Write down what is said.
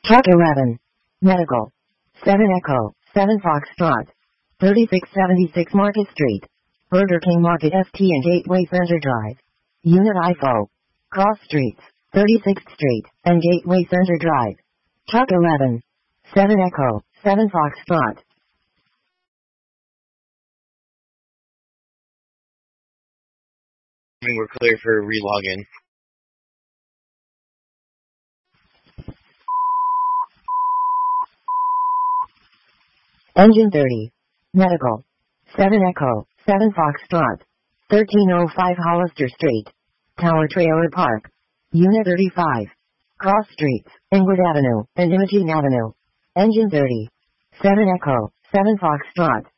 Truck 11. Medical. 7 Echo, 7 Foxtrot. 3676 Market Street. Burger King Market ST and Gateway Center Drive. Unit IFO. Cross Streets, 36th Street, and Gateway Center Drive. Truck 11. 7 Echo, 7 Foxtrot. We're clear for relogin. Engine 30. Medical. 7 Echo, 7 Foxtrot. 1305 Hollister Street. Tower Trailer Park. Unit 35. Cross Streets, Inglewood Avenue, and Imogene Avenue. Engine 30. 7 Echo, 7 Foxtrot.